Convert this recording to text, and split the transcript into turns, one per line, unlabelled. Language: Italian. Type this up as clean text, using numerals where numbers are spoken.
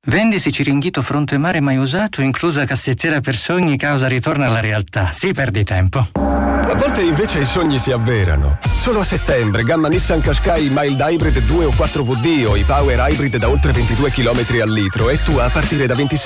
Vendisi Ciringhito fronte mare mai usato, inclusa cassettiera per sogni, causa ritorno alla realtà. Sì, perdi tempo.
A volte invece i sogni si avverano. Solo a settembre, gamma Nissan Qashqai Mild Hybrid 2 o 4 VD o i Power Hybrid da oltre 22 km al litro e tu a partire da 26